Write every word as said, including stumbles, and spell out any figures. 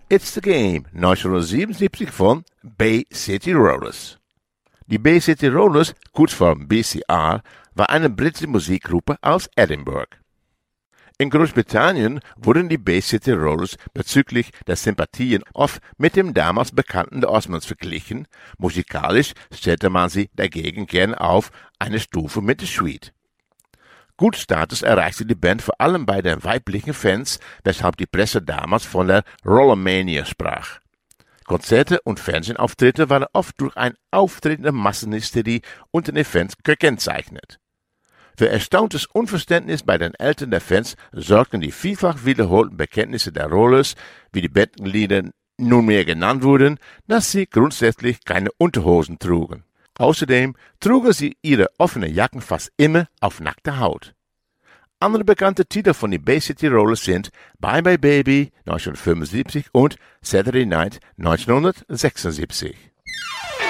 It's the Game neunzehnhundertsiebenundsiebzig von Bay City Rollers. Die Bay City Rollers, kurzform B C R, war eine britische Musikgruppe aus Edinburgh. In Großbritannien wurden die Bay City Rollers bezüglich der Sympathien oft mit dem damals bekannten The Osmonds verglichen, musikalisch stellte man sie dagegen gern auf eine Stufe mit The Sweet. Kultstatus erreichte die Band vor allem bei den weiblichen Fans, weshalb die Presse damals von der Rollermania sprach. Konzerte und Fernsehauftritte waren oft durch eine auftretende Massenhysterie unter den Fans gekennzeichnet. Für erstauntes Unverständnis bei den Eltern der Fans sorgten die vielfach wiederholten Bekenntnisse der Rollers, wie die Bandmitglieder nunmehr genannt wurden, dass sie grundsätzlich keine Unterhosen trugen. Außerdem trugen sie ihre offenen Jacken fast immer auf nackter Haut. Andere bekannte Titel von den Bay City Rollers sind Bye Bye Baby neunzehnhundertfünfundsiebzig und Saturday Night neunzehnhundertsechsundsiebzig.